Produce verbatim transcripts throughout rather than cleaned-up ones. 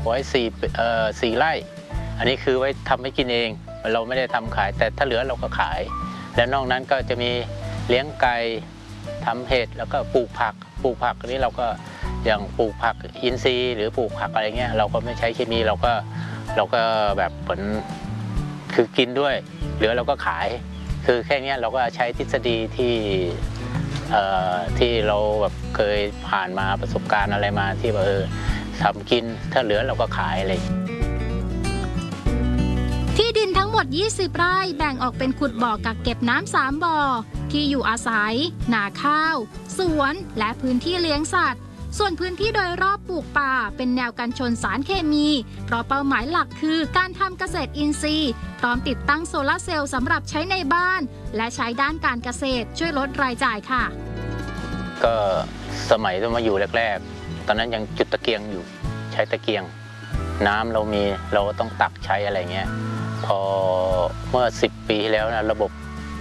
ไว้สี่เอ่อสี่ไร่อันนี้คือไว้ทำให้กินเองเราไม่ได้ทำขายแต่ถ้าเหลือเราก็ขายแล้วนอกนั้นก็จะมีเลี้ยงไก่ทำเห็ดแล้วก็ปลูกผักปลูกผักอันนี้เราก็อย่างปลูกผักอินทรีย์หรือปลูกผักอะไรเงี้ยเราก็ไม่ใช้เคมีเราก็เราก็แบบเหมือนคือกินด้วยเหลือเราก็ขายคือแค่นี้เราก็ใช้ทฤษฎีที่ที่เราแบบเคยผ่านมาประสบการณ์อะไรมาที่ว่าเออทำกินถ้าเหลือเราก็ขายอะไรที่ดินทั้งหมดยี่สิบไร่แบ่งออกเป็นขุดบ่อกักเก็บน้ำสามบ่อที่อยู่อาศัยนาข้าวสวนและพื้นที่เลี้ยงสัตว์ส่วนพื้นที่โดยรอบปลูกป่าเป็นแนวกันชนสารเคมีเพราะเป้าหมายหลักคือการทำเกษตรอินทรีย์พร้อมติดตั้งโซลาร์เซลล์สำหรับใช้ในบ้านและใช้ด้านการเกษตรช่วยลดรายจ่ายค่ะก็สมัยที่มาอยู่แรกๆตอนนั้นยังจุดตะเกียงอยู่ใช้ตะเกียงน้ำเรามีเราต้องตักใช้อะไรเงี้ยพอเมื่อสิบปีที่แล้วนะระบบ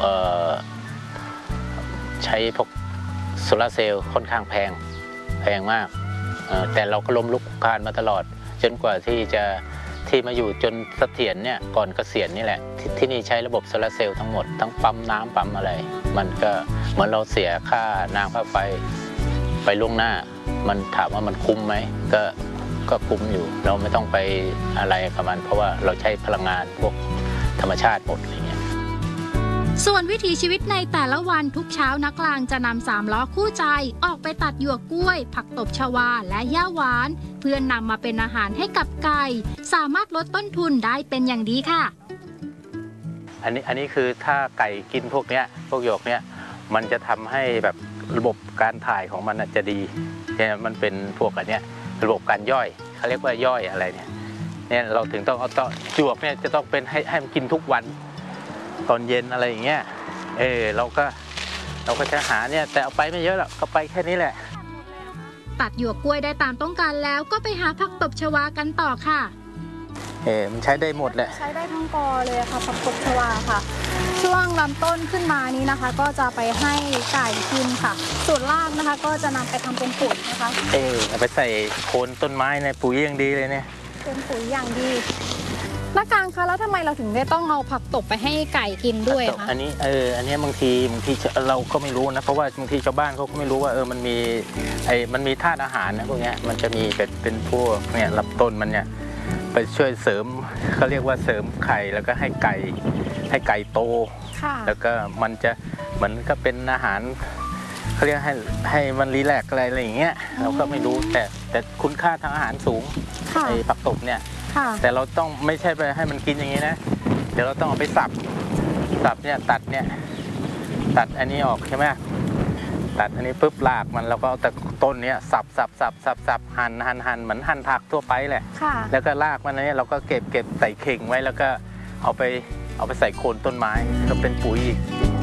ใช้พวกโซลาร์เซลล์ค่อนข้างแพงแพงมากแต่เราก็ล้มลุกคลานมาตลอดจนกว่าที่จะที่มาอยู่จนเสถียรเนี่ยก่อนเกษียณนี่แหละ ท, ที่นี่ใช้ระบบโซลาร์เซลล์ทั้งหมดทั้งปั๊มน้ำปั๊มอะไรมันก็เหมือนเราเสียค่าน้ำค่าไฟไปล่วงหน้ามันถามว่ามันคุ้มไหมก็ก็คุ้มอยู่เราไม่ต้องไปอะไรกับมันเพราะว่าเราใช้พลังงานพวกธรรมชาติหมดอะไรเงี้ยส่วนวิถีชีวิตในแต่ละวันทุกเช้านักลางจะนำสามล้อคู่ใจออกไปตัดหยวกกล้วยผักตบชวาและหญ้าหวานเพื่อนนำมาเป็นอาหารให้กับไก่สามารถลดต้นทุนได้เป็นอย่างดีค่ะอันนี้อันนี้คือถ้าไก่กินพวกเนี้ยพวกหยวกเนี้ยมันจะทำให้แบบระบบการถ่ายของมันจะดีเนี่ยมันเป็นพวกอันเนี้ยระบบการย่อยเขาเรียกว่าย่อยอะไรเนี่ยเนี่ยเราถึงต้องเอาต่อหยวกเนี่ยจะต้องเป็นให้ให้มันกินทุกวันตอนเย็นอะไรอย่างเงี้ยเออเราก็เราก็จะหาเนี่ยแต่เอาไปไม่เยอะหรอกก็ไปแค่นี้แหละตัดหยวกกล้วยได้ตามต้องการแล้วก็ไปหาผักตบชวากันต่อค่ะเออมันใช้ได้หมดแหละใช้ได้ทั้งกอเลยค่ะผักตบชวาค่ะช่วงลำต้นขึ้นมานี้นะคะก็จะไปให้ไก่กินค่ะส่วนล่างนะคะก็จะนำไปทำเป็นปุ๋ยนะคะเออเอาไปใส่โคนต้นไม้ในปุ๋ยอย่างดีเลยเนี่ยเป็นปุ๋ยอย่างดีนักการคะแล้วทำไมเราถึงได้ต้องเอาผักตบไปให้ไก่กินด้วยคะอันนี้เอออันนี้บางทีบางทีเราก็ไม่รู้นะเพราะว่าบางทีชาวบ้านเขาก็ไม่รู้ว่าเออมันมีไอ้มันมีธาตุอาหารนะพวกนี้มันจะมีเป็นเป็นพวกเนี่ยลำต้นมันเนี่ยไปช่วยเสริมเขาเรียกว่าเสริมไข่แล้วก็ให้ไก่ให้ไก่โตแล้วก็มันจะเหมือนก็เป็นอาหารเขาเรียกให้ให้มันรีแลกซ์อะไรอะไรอย่างเงี้ยเราก็ไม่รู้แต่แต่คุณค่าทางอาหารสูงไอ้ผักตบเนี่ยแต่เราต้องไม่ใช่ไปให้มันกินอย่างนี้นะเดี๋ยวเราต้องเอาไปสับสับเนี่ยตัดเนี่ยตัดอันนี้ออกใช่ไหมตัดอันนี้ปุ๊บรากมันเราก็เอาแต่ต้นเนี้ยสับสับสับสับสับหั่นหั่นหั่นเหมือนหั่นผักทั่วไปแหละแล้วก็รากมันนี้เราก็เก็บเก็บใส่เข่งไว้แล้วก็เอาไปเอาไปใส่โคนต้นไม้ก็เป็นปุ๋ยอีก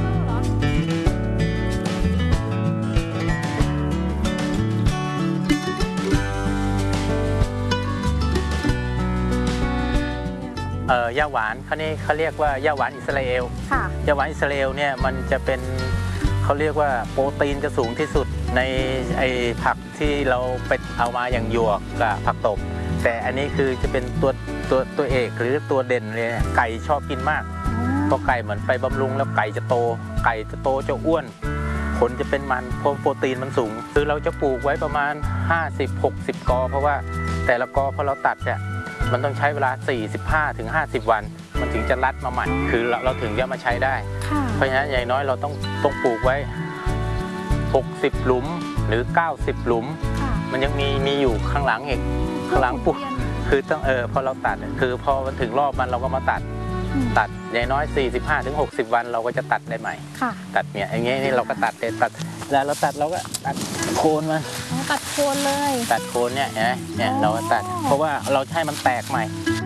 เอ่อย่าหวานเขานี่เขาเรียกว่าย่าหวานอิสราเอลย่าหวานอิสราเอลเนี่ยมันจะเป็นเขาเรียกว่าโปรตีนจะสูงที่สุดในไอ้ผักที่เราไปเอามาอย่างหยวกกับผักตบแต่อันนี้คือจะเป็นตัวตัวตัวเอกหรือตัวเด่นเลยไก่ชอบกินมากเพราะไก่เหมือนไปบำรุงแล้วไก่จะโตไก่จะโตจะอ้วนขนจะเป็นมันเพราะโปรตีนมันสูงคือเราจะปลูกไว้ประมาณ ห้าสิบ หกสิบ กอเพราะว่าแต่ละกอพอเราตัดเนี่ยมันต้องใช้เวลา สี่สิบห้าถึงห้าสิบ วันมันถึงจะรัดมาใหม่คือเราเราถึงจะมาใช้ได้เพราะฉะนั้นอย่างน้อยเราต้องต้องปลูกไว้หกสิบหลุมหรือเก้าสิบหลุมมันยังมีมีอยู่ข้างหลังอีกข้างหลังปลูกคือต้องเออพอเราตัดคือพอมันถึงรอบมันเราก็มาตัดตัดอย่างน้อย สี่สิบห้าถึงหกสิบ วันเราก็จะตัดได้ใหม่ตัดเนี่ยอย่างเงี้ยนี่เราก็ตัดเด็ดตัดแล้วเราตัดเราก็ตัดโคนมันตัดโคนเลยตัดโคนเนี่ยเห็นไหมเนี่ยเราตัดเพราะว่าเราให้มันแตกใหม่